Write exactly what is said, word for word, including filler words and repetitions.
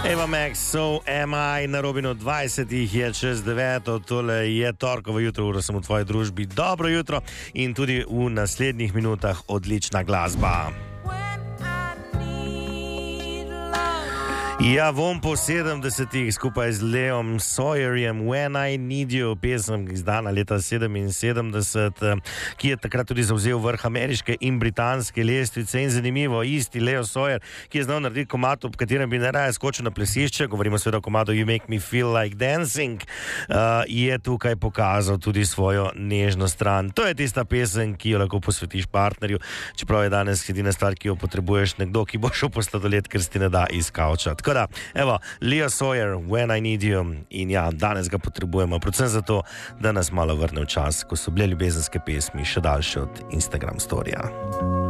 Eva Max, so am I na Robinu dvajsetih je čez deveto, tole je torkovo jutro, ura sem v tvoji družbi. Dobro jutro in tudi v naslednjih minutah odlična glasba. Ja, bom po sedemdesetih skupaj z Leom Sawyerjem When I Need You, pesem izdana leta sedeminsedemdeset, ki je takrat tudi zavzel vrh ameriške in britanske lestvice. In zanimivo, isti Leo Sawyer, ki je znal narediti komad, ob katerem bi najraje skočil na plesišče, govorimo seveda o komadu You Make Me Feel Like Dancing, uh, je tukaj pokazal tudi svojo nežno stran. To je tista pesem, ki jo lahko posvetiš partnerju, čeprav je danes edina stvar, ki jo potrebuješ, nekdo, ki bo šel po sladoled, ker si ti ne da iz kavča. Tako da, evo, Leo Sawyer, When I Need You, in ja, danes ga potrebujemo, predvsem zato, da nas malo vrne v čas, ko so bile ljubezenske pesmi še daljše od Instagram storija.